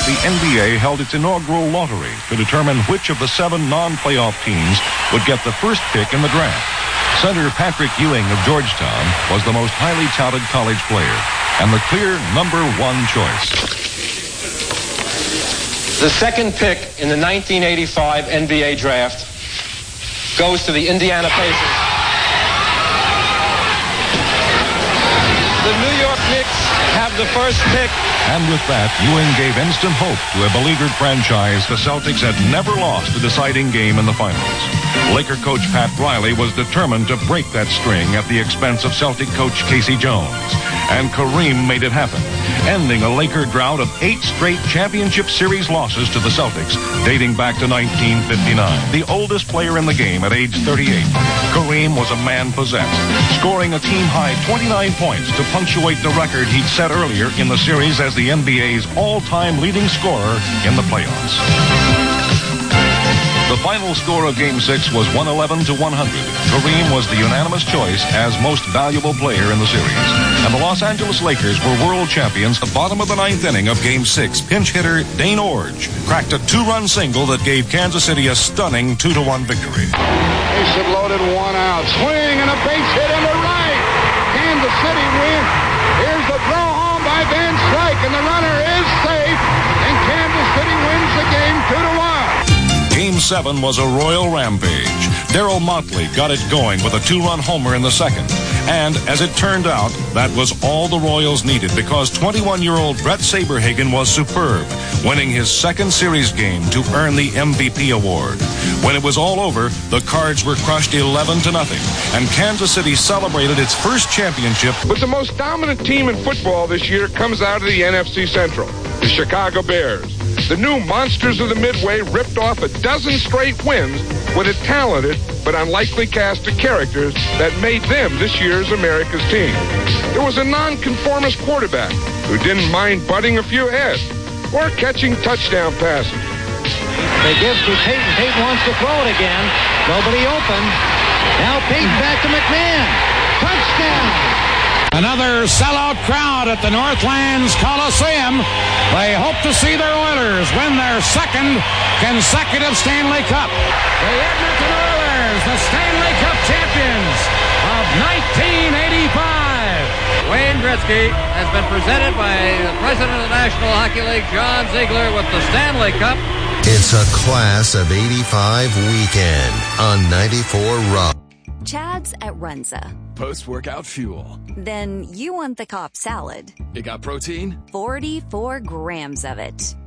the NBA held its inaugural lottery to determine which of the 7 non-playoff teams would get the first pick in the draft. Center Patrick Ewing of Georgetown was the most highly touted college player and the clear number 1 choice. The second pick in the 1985 NBA draft goes to the Indiana Pacers. The New York Knicks have the first pick. And with that, Ewing gave instant hope to a beleaguered franchise. The Celtics had never lost a deciding game in the finals. Laker coach Pat Riley was determined to break that string at the expense of Celtic coach Casey Jones. And Kareem made it happen, ending a Laker drought of 8 straight championship series losses to the Celtics, dating back to 1959. The oldest player in the game at age 38, Kareem was a man possessed, scoring a team-high 29 points to punctuate the record he'd set earlier in the series as the NBA's all-time leading scorer in the playoffs. The final score of Game 6 was 111-100. Kareem was the unanimous choice as most valuable player in the series. And the Los Angeles Lakers were world champions. The bottom of the 9th inning of Game 6, pinch hitter Dane Orge cracked a 2-run single that gave Kansas City a stunning 2-1 victory. Base loaded, 1 out. Swing and a base hit into right. Kansas City wins. Here's the throw home by Van Slyke, and the runner is safe. And Kansas City wins the game 2-1. Game 7 was a royal rampage. Darryl Motley got it going with a 2-run homer in the second. And as it turned out, that was all the Royals needed because 21-year-old Brett Saberhagen was superb, winning his second series game to earn the MVP award. When it was all over, the Cards were crushed 11-0, and Kansas City celebrated its first championship. But the most dominant team in football this year comes out of the NFC Central, the Chicago Bears. The new monsters of the Midway ripped off a dozen straight wins with a talented but unlikely cast of characters that made them this year's America's team. There was a nonconformist quarterback who didn't mind butting a few heads or catching touchdown passes. They give to Peyton. Peyton wants to throw it again. Nobody open. Now Peyton back to McMahon. Touchdown! Another sellout crowd at the Northlands Coliseum. They hope to see their Oilers win their second consecutive Stanley Cup. The Edmonton Oilers, the Stanley Cup champions of 1985. Wayne Gretzky has been presented by the President of the National Hockey League, John Ziegler, with the Stanley Cup. It's a Class of 85 weekend on 94 Rock. Chad's at Runza. Post-workout fuel. Then you want the Cobb salad. It got protein? 44 grams of it.